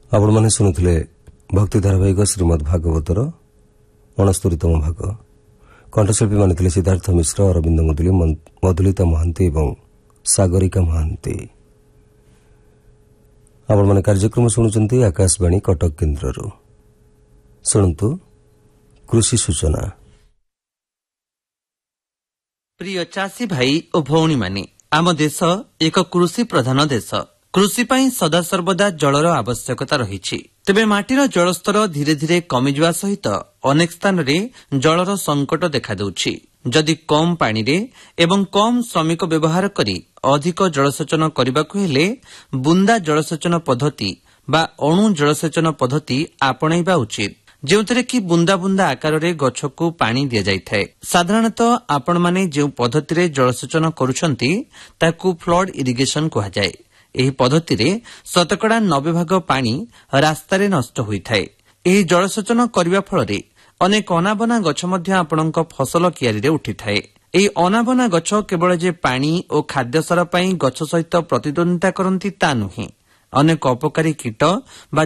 ଆପଣମାନେ ଶୁଣୁଥିଲେ ଭକ୍ତି ଧାରାବାହିକ ଶ୍ରୀମଦ୍ ଭାଗବତର 69ତମ ଭାଗ। କଣ୍ଠଶିଳ୍ପୀମାନେ ଥିଲେ ସିଦ୍ଧାର୍ଥ ମିଶ୍ର, ଅରବିନ୍ଦ ମୁଦୁଲି, ମଧୁଲିତା ମହାନ୍ତି ଏବଂ ସାଗରିକା ମହାନ୍ତି। ଆପଣମାନେ କାର୍ଯ୍ୟକ୍ରମ ଶୁଣୁଛନ୍ତି ଆକାଶବାଣୀ କଟକ କେନ୍ଦ୍ରରୁ। ଶୁଣନ୍ତୁ କୃଷି ସୂଚନା। ପ୍ରିୟ ଚାଷୀ ଭାଇ ଓ ଭଉଣୀମାନେ, ଆମ ଦେଶ ଏକ କୃଷି ପ୍ରଧାନ ଦେଶ। କୃଷି ପାଇଁ ସଦାସର୍ବଦା ଜଳର ଆବଶ୍ୟକତା ରହିଛି। ତେବେ ମାଟିର ଜଳସ୍ତର ଧୀରେ ଧୀରେ କମିଯିବା ସହିତ ଅନେକ ସ୍ଥାନରେ ଜଳର ସଙ୍କଟ ଦେଖାଦେଉଛି। ଯଦି କମ୍ ପାଣିରେ ଏବଂ କମ୍ ଶ୍ରମିକ ବ୍ୟବହାର କରି ଅଧିକ ଜଳସେଚନ କରିବାକୁ ହେଲେ ବୁନ୍ଦା ଜଳସେଚନ ପଦ୍ଧତି ବା ଅଣୁ ଜଳସେଚନ ପଦ୍ଧତି ଆପଣାଇବା ଉଚିତ, ଯେଉଁଥିରେ କି ବୁନ୍ଦା ବୁନ୍ଦା ଆକାରରେ ଗଛକୁ ପାଣି ଦିଆଯାଇଥାଏ। ସାଧାରଣତଃ ଆପଣମାନେ ଯେଉଁ ପଦ୍ଧତିରେ ଜଳସେଚନ କରୁଛନ୍ତି ତାକୁ ଫ୍ଲଡ୍ ଇରିଗେସନ କୁହାଯାଏ। ଏହି ପଦ୍ଧତିରେ ଶତକଡ଼ା 90% ପାଣି ରାସ୍ତାରେ ନଷ୍ଟ ହୋଇଥାଏ। ଏହି ଜଳସେଚନ କରିବା ଫଳରେ ଅନେକ ଅନାବନା ଗଛ ମଧ୍ୟ ଆପଣଙ୍କ ଫସଲ କିଆରିରେ ଉଠିଥାଏ। ଏହି ଅନାବନା ଗଛ କେବଳ ଯେ ପାଣି ଓ ଖାଦ୍ୟସାର ପାଇଁ ଗଛ ସହିତ ପ୍ରତିଦ୍ୱନ୍ଦିତା କରନ୍ତି ତା ନୁହେଁ, ଅନେକ ଅପକାରୀ କୀଟ ବା